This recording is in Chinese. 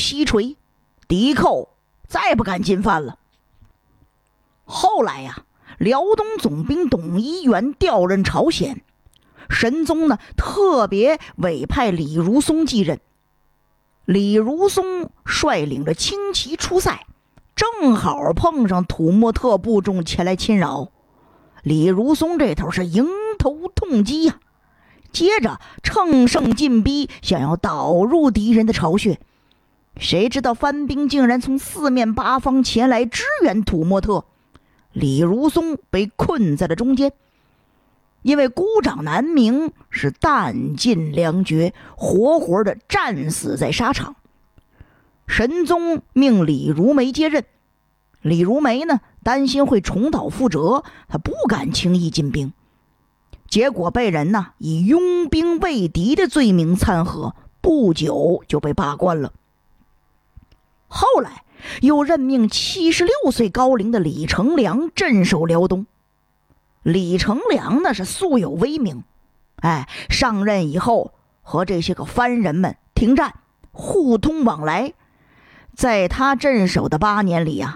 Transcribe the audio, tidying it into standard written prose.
西垂，抵寇再不敢进犯了。后来呀，辽东总兵董一元调任朝鲜，神宗呢特别委派李如松继任。李如松率领着轻骑出塞，正好碰上土默特部众前来侵扰。李如松这头是迎头痛击呀，接着乘胜进逼，想要导入敌人的巢穴。谁知道番兵竟然从四面八方前来支援土默特，李如松被困在了中间。因为孤掌难鸣，是弹尽粮绝，活活的战死在沙场。神宗命李如梅接任，李如梅呢担心会重蹈覆辙，他不敢轻易进兵，结果被人呢以拥兵畏敌的罪名参劾，不久就被罢官了。后来又任命76岁高龄的李成梁镇守辽东。李成梁呢是素有威名，上任以后和这些个番人们停战，互通往来。在他镇守的8年里啊，